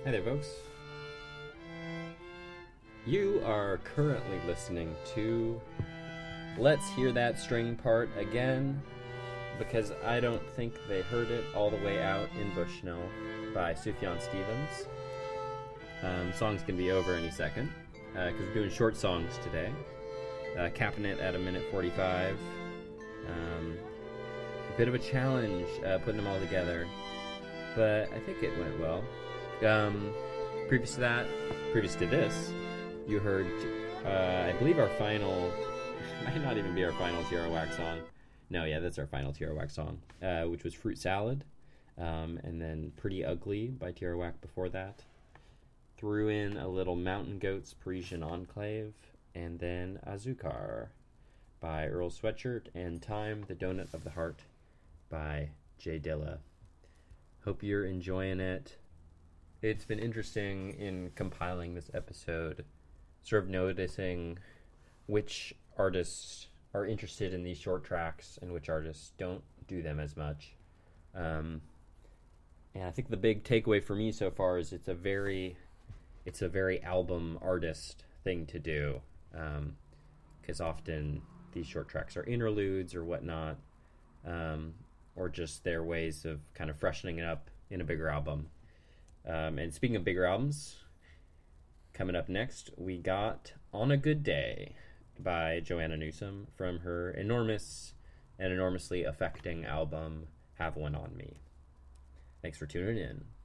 Hi there, folks. You are currently listening to Let's Hear That String Part Again, because I don't think they heard it all the way out in Bushnell by Sufjan Stevens. Song's gonna be over any second, because we're doing short songs today. Capping it at 1:45. A bit of a challenge putting them all together, but I think it went well. Previous to this, you heard, I believe our final, might not even be our final Tierra Whack song. No, yeah, that's our final Tierra Whack song, which was Fruit Salad, and then Pretty Ugly by Tierra Whack before that. Threw in a little Mountain Goats Parisian Enclave, and then Azucar by Earl Sweatshirt, and Time, the Donut of the Heart by Jay Dilla. Hope you're enjoying it. It's been interesting in compiling this episode, sort of noticing which artists are interested in these short tracks and which artists don't do them as much. And I think the big takeaway for me so far is it's a very album artist thing to do, because often these short tracks are interludes or whatnot, or just their ways of kind of freshening it up in a bigger album. And speaking of bigger albums, coming up next, we got On a Good Day by Joanna Newsom from her enormous and enormously affecting album, Have One on Me. Thanks for tuning in.